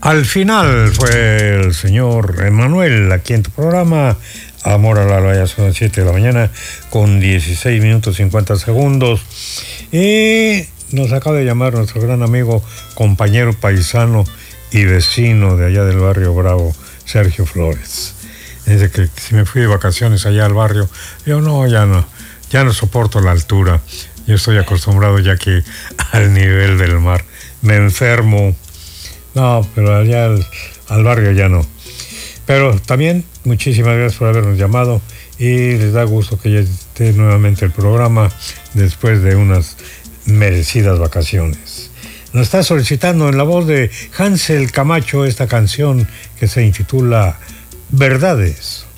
Al final fue el señor Emanuel aquí en tu programa Amor a la Playa. Son las 7 de la mañana con 16 minutos 50 segundos. Y nos acaba de llamar nuestro gran amigo, compañero paisano y vecino de allá del barrio Bravo, Sergio Flores. Dice que si me fui de vacaciones allá al barrio, yo ya no soporto la altura. Yo estoy acostumbrado ya que al nivel del mar me enfermo. No, pero allá al barrio ya no. Pero también muchísimas gracias por habernos llamado y les da gusto que ya esté nuevamente el programa después de unas merecidas vacaciones. Nos está solicitando en la voz de Hansel Camacho esta canción que se intitula Verdades.